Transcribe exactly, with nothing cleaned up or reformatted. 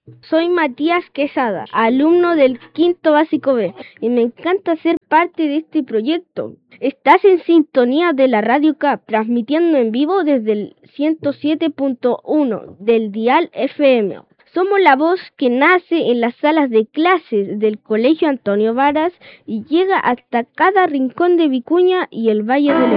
Soy Matías Quesada, alumno del quinto básico B, y me encanta ser parte de este proyecto. Estás en sintonía de la Radio C A P, transmitiendo en vivo desde el ciento siete punto uno del dial F M. Somos la voz que nace en las salas de clases del Colegio Antonio Varas y llega hasta cada rincón de Vicuña y el Valle del